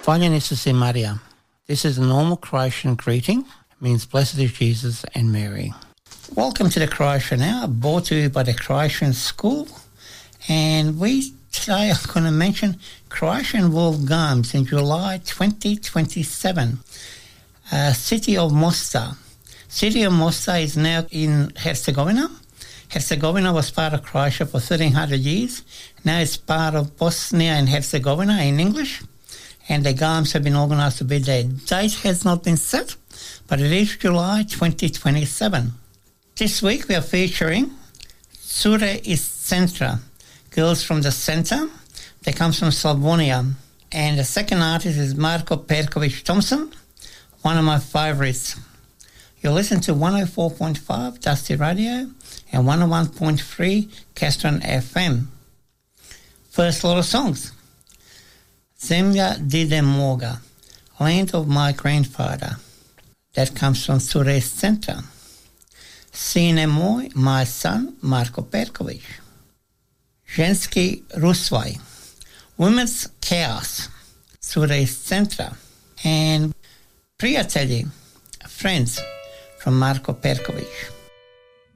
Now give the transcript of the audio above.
Fajna Isusi Maria. This is a normal Croatian greeting. It means blessed is Jesus and Mary. Welcome to the Croatian Hour, brought to you by the Croatian School. And today I'm going to mention Croatian World Games in July 2027. City of Mostar. City of Mostar is now in Herzegovina. Herzegovina was part of Croatia for 1300 years. Now it's part of Bosnia and Herzegovina in English. And the games have been organised to be there. Date has not been set, but it is July 2027. This week we are featuring Cure iz Centra, girls from the centre. They come from Slavonia. And the second artist is Marko Perković Thompson, one of my favourites. You'll listen to 104.5 Dusty Radio and 101.3 Castron FM. First lot of songs. Zemlja Dide Moga, Land of My Grandfather. That comes from Cure iz Centra. Sine moj, my son, Marko Perković. Ženski Rusvaj, Women's Chaos, Cure iz Centra. And Prijatelji, Friends, from Marko Perković.